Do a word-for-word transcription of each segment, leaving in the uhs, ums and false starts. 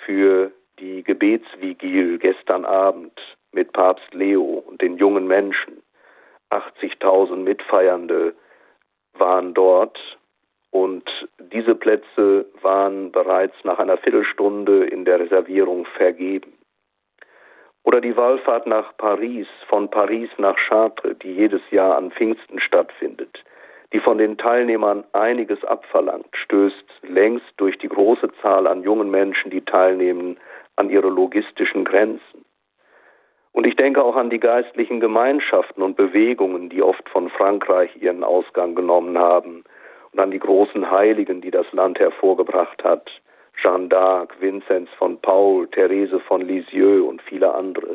für die Gebetsvigil gestern Abend mit Papst Leo und den jungen Menschen. achtzigtausend Mitfeiernde waren dort und diese Plätze waren bereits nach einer Viertelstunde in der Reservierung vergeben. Oder die Wallfahrt nach Paris, von Paris nach Chartres, die jedes Jahr an Pfingsten stattfindet, die von den Teilnehmern einiges abverlangt, stößt längst durch die große Zahl an jungen Menschen, die teilnehmen, an ihre logistischen Grenzen. Und ich denke auch an die geistlichen Gemeinschaften und Bewegungen, die oft von Frankreich ihren Ausgang genommen haben, und an die großen Heiligen, die das Land hervorgebracht hat, Jeanne d'Arc, Vinzenz von Paul, Therese von Lisieux und viele andere.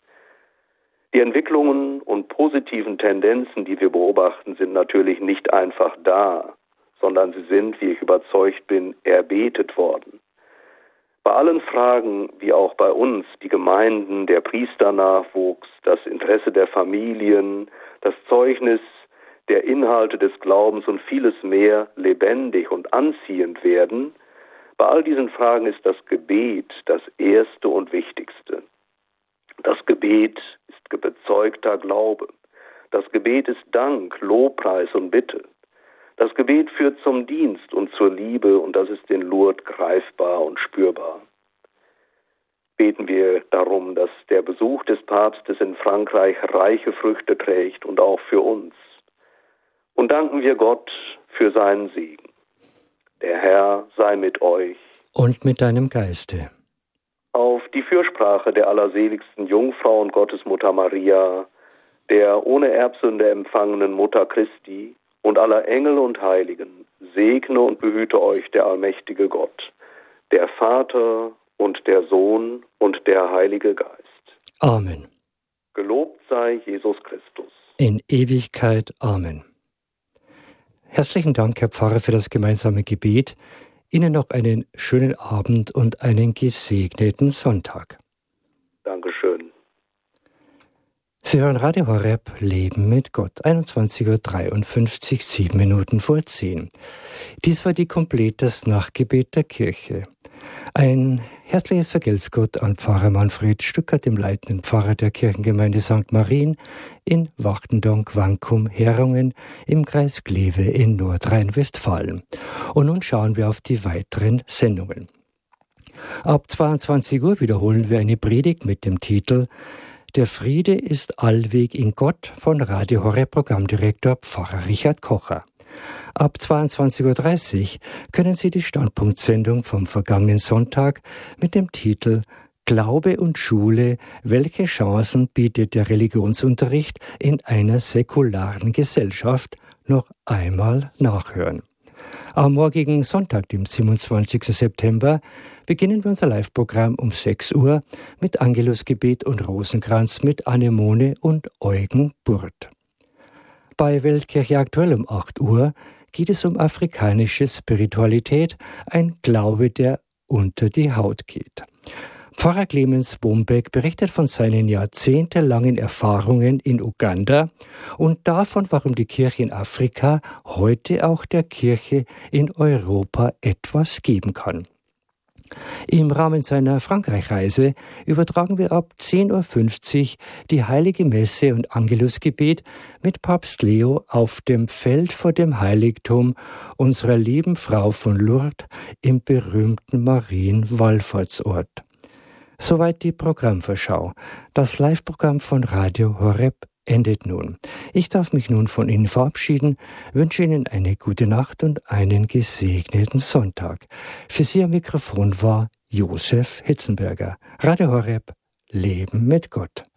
Die Entwicklungen und positiven Tendenzen, die wir beobachten, sind natürlich nicht einfach da, sondern sie sind, wie ich überzeugt bin, erbetet worden. Bei allen Fragen, wie auch bei uns, die Gemeinden, der Priesternachwuchs, das Interesse der Familien, das Zeugnis der Inhalte des Glaubens und vieles mehr lebendig und anziehend werden, bei all diesen Fragen ist das Gebet das Erste und Wichtigste. Das Gebet ist bezeugter Glaube. Das Gebet ist Dank, Lobpreis und Bitte. Das Gebet führt zum Dienst und zur Liebe und das ist in Lourdes greifbar und spürbar. Beten wir darum, dass der Besuch des Papstes in Frankreich reiche Früchte trägt und auch für uns. Und danken wir Gott für seinen Segen. Der Herr sei mit euch. Und mit deinem Geiste. Auf die Fürsprache der allerseligsten Jungfrau und Gottesmutter Maria, der ohne Erbsünde empfangenen Mutter Christi und aller Engel und Heiligen, segne und behüte euch der allmächtige Gott, der Vater und der Sohn und der Heilige Geist. Amen. Gelobt sei Jesus Christus. In Ewigkeit. Amen. Herzlichen Dank, Herr Pfarrer, für das gemeinsame Gebet. Ihnen noch einen schönen Abend und einen gesegneten Sonntag. Dankeschön. Sie hören Radio Horeb, Leben mit Gott, einundzwanzig Uhr dreiundfünfzig, sieben Minuten vor zehn. Dies war die Komplett das Nachtgebet der Kirche. Ein herzliches Vergelt's Gott an Pfarrer Manfred Stückert, dem leitenden Pfarrer der Kirchengemeinde Sankt Marien in Wachtendonk-Wankum-Herungen im Kreis Kleve in Nordrhein-Westfalen. Und nun schauen wir auf die weiteren Sendungen. Ab zweiundzwanzig Uhr wiederholen wir eine Predigt mit dem Titel Der Friede ist allweg in Gott von Radio Horeb Programmdirektor Pfarrer Richard Kocher. Ab zweiundzwanzig Uhr dreißig können Sie die Standpunktsendung vom vergangenen Sonntag mit dem Titel Glaube und Schule, welche Chancen bietet der Religionsunterricht in einer säkularen Gesellschaft noch einmal nachhören. Am morgigen Sonntag, dem siebenundzwanzigsten September, beginnen wir unser Live-Programm um sechs Uhr mit Angelusgebet und Rosenkranz mit Anemone und Eugen Burt. Bei Weltkirche aktuell um acht Uhr geht es um afrikanische Spiritualität, ein Glaube, der unter die Haut geht. Pfarrer Clemens Bombeck berichtet von seinen jahrzehntelangen Erfahrungen in Uganda und davon, warum die Kirche in Afrika heute auch der Kirche in Europa etwas geben kann. Im Rahmen seiner Frankreich-Reise übertragen wir ab zehn Uhr fünfzig die Heilige Messe und Angelusgebet mit Papst Leo auf dem Feld vor dem Heiligtum unserer lieben Frau von Lourdes im berühmten Marienwallfahrtsort. Soweit die Programmvorschau. Das Live-Programm von Radio Horeb endet nun. Ich darf mich nun von Ihnen verabschieden, wünsche Ihnen eine gute Nacht und einen gesegneten Sonntag. Für Sie am Mikrofon war Josef Hitzenberger. Radio Horeb, Leben mit Gott.